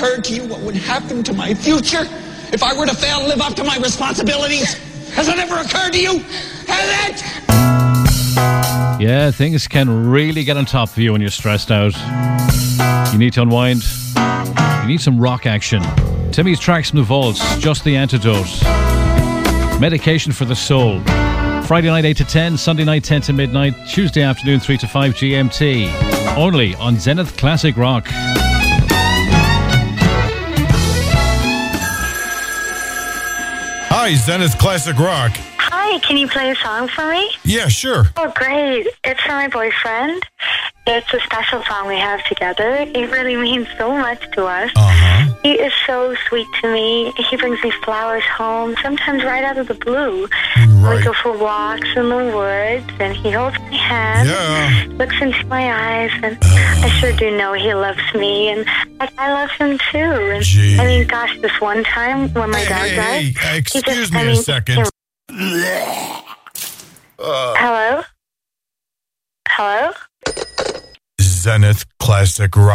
occurred to you what would happen to my future if I were to fail to live up to my responsibilities? Has it ever occurred to you? Has it? Yeah, things can really get on top of you when you're stressed out. You need to unwind. You need some rock action. Timmy's Tracks from the Vaults, Just the Antidote. Medication for the Soul. Friday night 8 to 10, Sunday night 10 to midnight, Tuesday afternoon 3 to 5 GMT. Only on Zenith Classic Rock. Hi, Zenith Classic Rock. Hi, can you play a song for me? Yeah, sure. Oh, great. It's for my boyfriend. It's a special song we have together. It really means so much to us. Uh-huh. He is so sweet to me. He brings me flowers home, sometimes right out of the blue. Right. We go for walks in the woods, and he holds my hand, looks into my eyes, and I sure do know he loves me, and I love him too. And Gee. I mean, gosh, this one time when my dog died... Excuse me a second. Hello? Hello? Zenith Classic Rock.